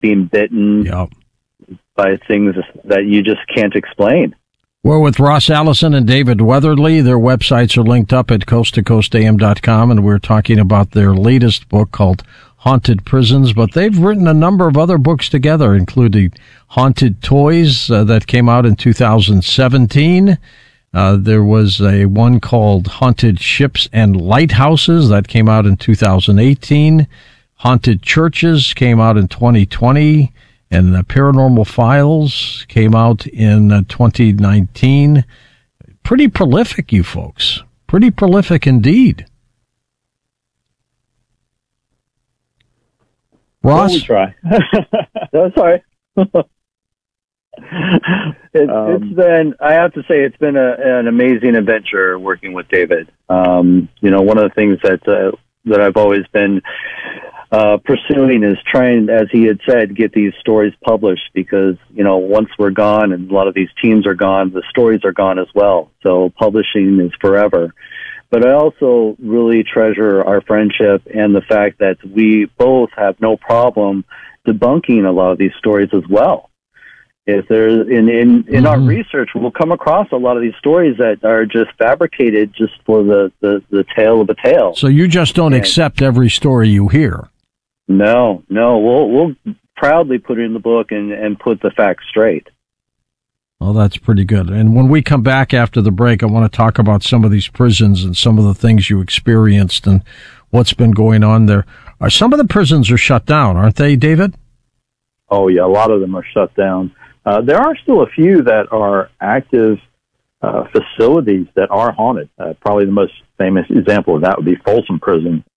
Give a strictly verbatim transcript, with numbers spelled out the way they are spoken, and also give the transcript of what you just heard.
being bitten yep. by things that you just can't explain. We're with Ross Allison and David Weatherly. Their websites are linked up at coast to coast a m dot com, and we're talking about their latest book called Haunted Prisons. But they've written a number of other books together, including Haunted Toys uh, that came out in two thousand seventeen. Uh, there was a one called Haunted Ships and Lighthouses that came out in two thousand eighteen. Haunted Churches came out in twenty twenty. And the Paranormal Files came out in uh, twenty nineteen. Pretty prolific, you folks. Pretty prolific indeed. Ross? Well, we try. No, sorry. it, um, it's been, I have to say, it's been a, an amazing adventure working with David. Um, you know, one of the things that, uh, that I've always been Uh, pursuing is trying, as he had said, get these stories published because, you know, once we're gone and a lot of these teams are gone, the stories are gone as well. So publishing is forever. But I also really treasure our friendship and the fact that we both have no problem debunking a lot of these stories as well. If there's in in, in mm-hmm. our research, we'll come across a lot of these stories that are just fabricated just for the, the, the tale of a tale. So you just don't and, accept every story you hear. No, no, we'll we'll proudly put it in the book and, and put the facts straight. Well, that's pretty good. And when we come back after the break, I want to talk about some of these prisons and some of the things you experienced and what's been going on there. Are some of the prisons are shut down, aren't they, David? Oh, yeah, a lot of them are shut down. Uh, there are still a few that are active uh, facilities that are haunted. Uh, probably the most famous example of that would be Folsom Prison